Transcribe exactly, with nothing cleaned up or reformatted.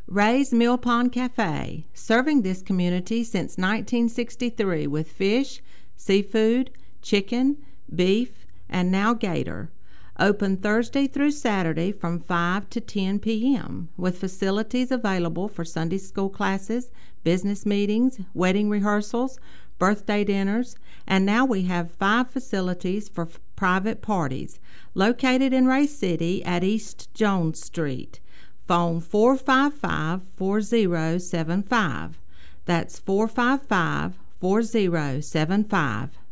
Ray's Mill Pond Cafe, serving this community since nineteen sixty-three with fish, seafood, chicken, beef, and now gator. Open Thursday through Saturday from five to ten p.m. with facilities available for Sunday school classes, business meetings, wedding rehearsals, birthday dinners, and now we have five facilities for f- private parties located in Ray City at East Jones Street. Phone four five five, four zero seven five. That's four five five, four zero seven five.